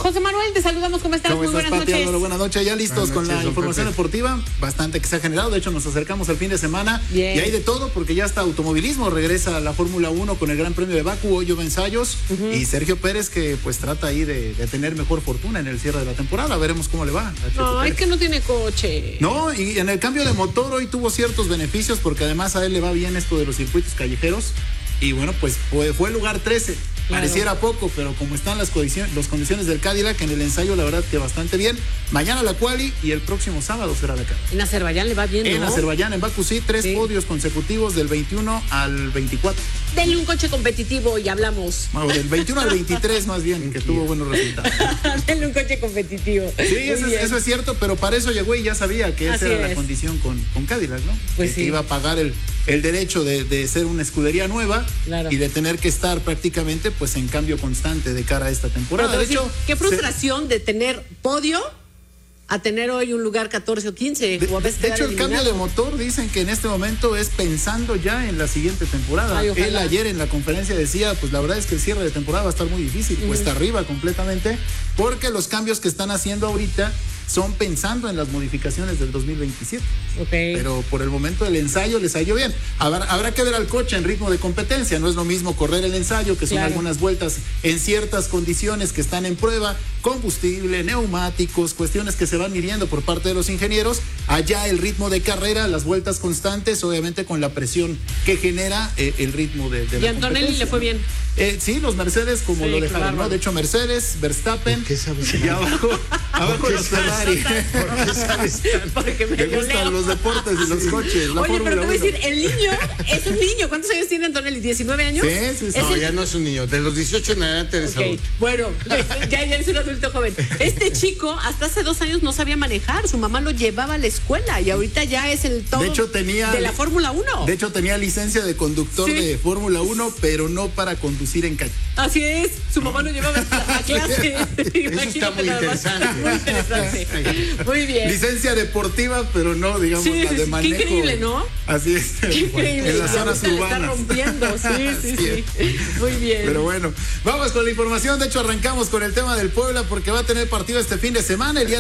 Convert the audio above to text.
José Manuel, te saludamos, ¿cómo estás? Muy buenas Pati, noches. Álvaro, buenas noches, ya listos con la información deportiva, bastante que se ha generado, de hecho nos acercamos al fin de semana. Bien. Y hay de todo, porque ya está automovilismo, regresa a la Fórmula 1 con el Gran Premio de Bakú, hoy hubo ensayos, y Sergio Pérez que pues trata ahí de tener mejor fortuna en el cierre de la temporada, veremos cómo le va. No, es que no tiene coche. No, y en el cambio de motor hoy tuvo ciertos beneficios, porque además a él le va bien esto de los circuitos callejeros, y bueno, pues fue el lugar 13. Claro. Pareciera poco, pero como están las condiciones del Cadillac en el ensayo, la verdad que bastante bien. Mañana la quali y el próximo sábado será la carrera. En Azerbaiyán le va bien, ¿no? En Azerbaiyán, en Bakú, sí, 3 podios consecutivos del 21 al 24. Denle un coche competitivo y hablamos. Bueno, del 21 al 23 más bien, que tuvo buenos resultados. Denle un coche competitivo. Sí, eso es cierto, pero para eso llegó y ya sabía que esa era la condición con Cadillac, ¿no? Pues que iba a pagar el derecho de ser una escudería nueva, claro, y de tener que estar prácticamente pues en cambio constante de cara a esta temporada. De hecho, qué frustración de tener podio a tener hoy un lugar 14 o 15. De hecho, el cambio de motor dicen que en este momento es pensando ya en la siguiente temporada. Él ayer en la conferencia decía, pues la verdad es que el cierre de temporada va a estar muy difícil, cuesta arriba completamente, porque los cambios que están haciendo ahorita son pensando en las modificaciones del 2027. Pero por el momento el ensayo les salió bien. Habrá que ver al coche en ritmo de competencia. No es lo mismo correr el ensayo, que son algunas vueltas en ciertas condiciones que están en prueba, combustible, neumáticos, cuestiones que se van midiendo por parte de los ingenieros. Allá el ritmo de carrera, las vueltas constantes, obviamente con la presión que genera el ritmo de la competencia. ¿Y a Antonelli le fue bien? Sí, los Mercedes como lo dejaron, ¿no? De hecho, Mercedes, Verstappen, ¿qué sabes? Y abajo los Ferrari. ¿Por qué sabes? Porque me gustan los deportes y los coches. Oye, pero te voy a decir, el niño es un niño. ¿Cuántos años tiene Antonelli? ¿19 años? Sí. No, ya no es un niño. De los 18 en adelante eres adulto. Bueno, ya es un adulto joven. Este chico hasta hace 2 años no sabía manejar. Su mamá lo llevaba a la escuela y ahorita ya es el top de la Fórmula 1. De hecho, tenía licencia de conductor de Fórmula 1, pero no para conducir en calle. Así es, su mamá lo llevaba a clase. Eso está muy interesante. Muy interesante. Muy bien. Licencia deportiva, pero no, digamos, la de manejo. Qué increíble, ¿no? Así es. Qué increíble. En las zonas urbanas. Está rompiendo, sí. Muy bien. Pero bueno, vamos con la información. De hecho, arrancamos con el tema del Puebla porque va a tener partido este fin de semana. El día